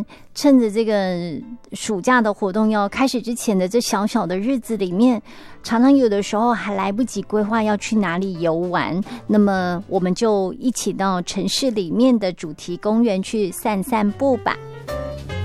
趁着这个暑假的活动要开始之前的这小小的日子里面，常常有的时候还来不及规划要去哪里游玩，那么我们就一起到城市里面的主题公园去散散步吧。